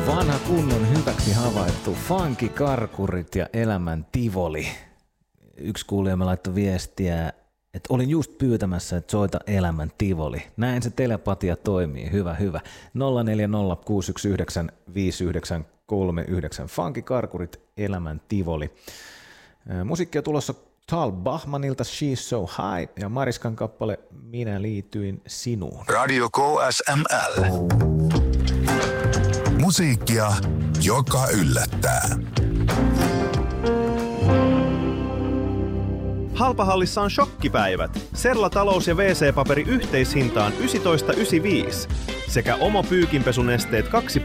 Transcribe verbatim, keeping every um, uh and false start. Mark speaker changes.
Speaker 1: Vanha kunnon hyväksi havaittu funky-karkurit ja elämän tivoli. Yksi kuulijamme laittoi viestiä, että olin just pyytämässä, että soita elämän tivoli. Näin se telepatia toimii. Hyvä, hyvä. nolla neljä nolla kuusi yksi yhdeksän viisi yhdeksän kolme yhdeksän. Funky-karkurit, elämän tivoli. Musiikkia tulossa Tal Bachmanilta She's So High ja Mariskan kappale Minä liityin sinuun.
Speaker 2: Radio K S M L. Musiikkia, joka yllättää.
Speaker 3: Halpahallissa on shokkipäivät. Serla-talous- ja wc-paperi yhteishintaan yksitoista yhdeksänkymmentäviisi sekä Omo pyykinpesunesteet kaksi